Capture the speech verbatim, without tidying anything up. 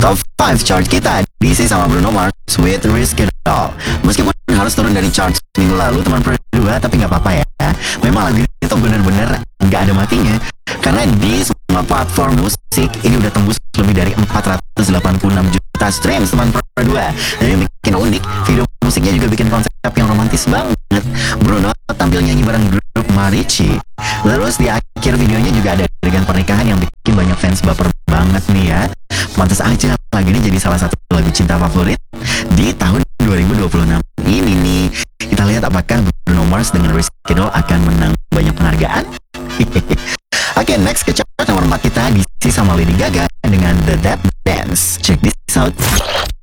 Top lima chart kita diisi sama Bruno Mars with Risk It All. Meskipun harus turun dari chart minggu lalu teman berdua, tapi nggak apa-apa ya. Memang lagu itu bener-bener nggak ada matinya, karena di semua platform musik ini udah tembus lebih dari empat ratus delapan puluh enam juta streams teman berdua. Dan yang bikin unik, video musiknya juga bikin konsep yang romantis banget. Bruno tampil nyanyi bareng grup Marici. Terus di akhir videonya juga ada adegan pernikahan yang bikin banyak fans baper banget nih ya. Pantas aja lagu ini jadi salah satu lagu cinta favorit di tahun dua ribu dua puluh enam ini nih. Kita lihat apakah Bruno Mars dengan Risk It All akan menang banyak penghargaan. Oke, okay, next ke chart nomor empat kita diisi sama Lady Gaga dengan The Death Dance. Check this out.